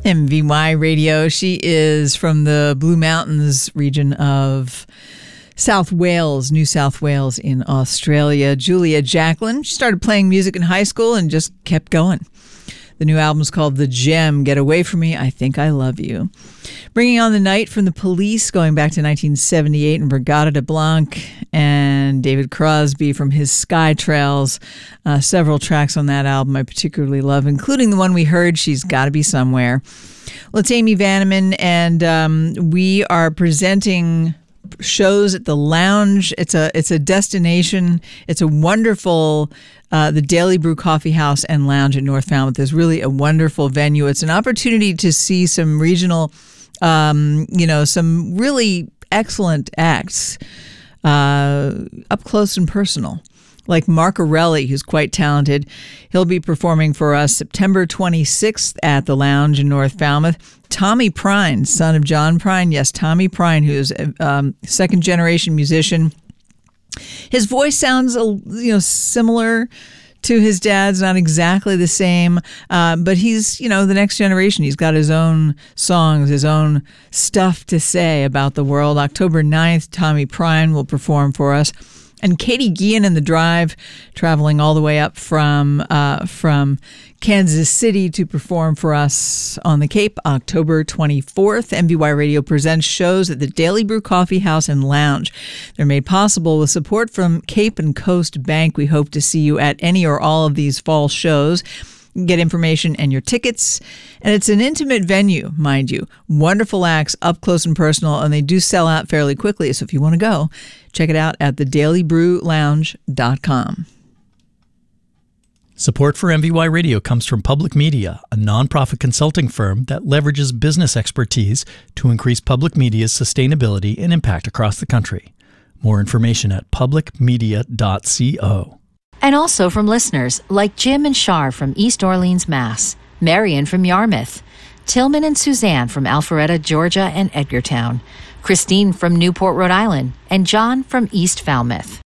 MVY Radio. She is from the Blue Mountains region of South Wales, New South Wales in Australia. Julia Jacklin. She started playing music in high school and just kept going. The new album's called The Gem, Get Away From Me, I Think I Love You. Bringing on the Night from the Police, going back to 1978, and Brigada de Blanc, and David Crosby from his Sky Trails. Several tracks on that album I particularly love, including the one we heard, She's Gotta Be Somewhere. Well, it's Amy Vanneman, and we are presenting shows at the Lounge. It's a destination. It's a wonderful, the Daily Brew Coffee House and Lounge in North Falmouth is really a wonderful venue. It's an opportunity to see some regional, some really excellent acts up close and personal. Like Mark Arelli, who's quite talented. He'll be performing for us September 26th at the Lounge in North Falmouth. Tommy Prine, son of John Prine. Yes, Tommy Prine, who's a second-generation musician. His voice sounds, similar to his dad's, not exactly the same, but he's, the next generation. He's got his own songs, his own stuff to say about the world. October 9th, Tommy Prine will perform for us. And Katie Guillen and the Drive, traveling all the way up from Kansas City to perform for us on the Cape, October 24th. MVY Radio presents shows at the Daily Brew Coffee House and Lounge. They're made possible with support from Cape and Coast Bank. We hope to see you at any or all of these fall shows. Get information and your tickets. And it's an intimate venue, mind you. Wonderful acts, up close and personal, and they do sell out fairly quickly. So if you want to go, check it out at thedailybrewlounge.com. Support for MVY Radio comes from Public Media, a nonprofit consulting firm that leverages business expertise to increase public media's sustainability and impact across the country. More information at publicmedia.co. And also from listeners like Jim and Shar from East Orleans, Mass., Marion from Yarmouth, Tillman and Suzanne from Alpharetta, Georgia and Edgartown, Christine from Newport, Rhode Island, and John from East Falmouth.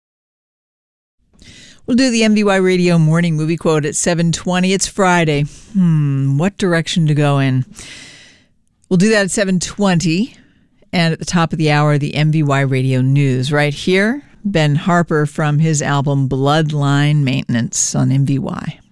We'll do the MVY Radio morning movie quote at 7:20. It's Friday. What direction to go in? We'll do that at 7:20. And at the top of the hour, the MVY Radio News. Right here, Ben Harper from his album Bloodline Maintenance on MVY.